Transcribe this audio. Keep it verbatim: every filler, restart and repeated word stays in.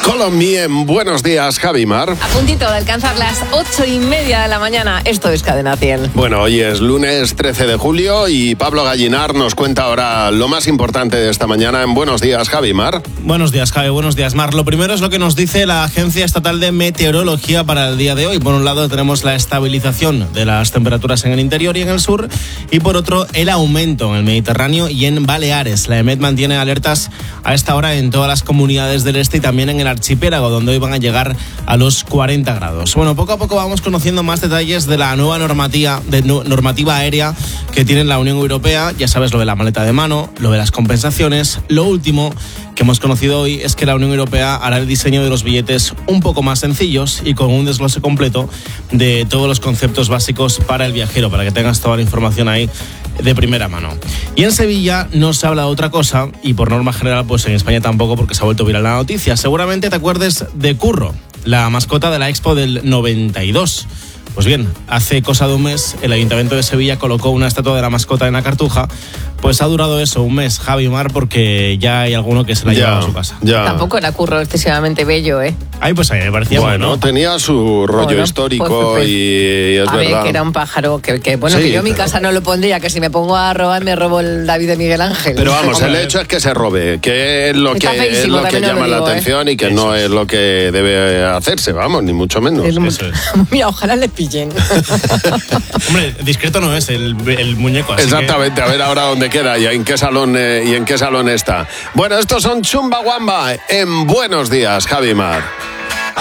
Colombia en Buenos Días, Javi Mar. A puntito de alcanzar las ocho y media de la mañana. Esto es Cadena cien. Bueno, hoy es lunes trece de julio y Pablo Gallinar nos cuenta ahora lo más importante de esta mañana en Buenos Días, Javi Mar. Buenos días, Javi. Buenos días, Mar. Lo primero es lo que nos dice la Agencia Estatal de Meteorología para el día de hoy. Por un lado tenemos la estabilización de las temperaturas en el interior y en el sur, y por otro el aumento en el Mediterráneo y en Baleares. La EMET mantiene alertas a esta hora en todas las comunidades del este y también en el archipiélago, donde hoy van a llegar a los cuarenta grados. Bueno, poco a poco vamos conociendo más detalles de la nueva normativa, de normativa aérea que tiene la Unión Europea. Ya sabes, lo de la maleta de mano, lo de las compensaciones. Lo último que hemos conocido hoy es que la Unión Europea hará el diseño de los billetes un poco más sencillos y con un desglose completo de todos los conceptos básicos para el viajero, para que tengas toda la información ahí de primera mano. Y en Sevilla no se habla de otra cosa, y por norma general pues en España tampoco, porque se ha vuelto viral la noticia. Seguramente te acuerdes de Curro, la mascota de la Expo del noventa y dos. Pues bien, hace cosa de un mes el Ayuntamiento de Sevilla colocó una estatua de la mascota en la Cartuja. Pues ha durado eso, un mes, Javi Mar, porque ya hay alguno que se la ha llevado a su casa. Ya. Tampoco era Curro excesivamente bello, ¿eh? Ay, pues a mí me parecía bueno. Bueno, tenía su rollo bueno, histórico pues, pues, y, y es a verdad. ver, que era un pájaro, que, que bueno, Sí, que yo en mi pero... casa no lo pondría, que si me pongo a robar me robo el David de Miguel Ángel. Pero vamos, Hombre, el hecho es que se robe, que es lo Está que, feísimo, es lo que también llama lo digo, la atención, ¿eh? y que Eso no es. es lo que debe hacerse, vamos, ni mucho menos. El... Eso es. Mira, ojalá le pillen. Hombre, discreto no es el, el muñeco. Así Exactamente, que... a ver ahora dónde queda y en qué salón eh, y en qué salón está. Bueno, estos son Chumbawamba en Buenos Días, Javi Mar.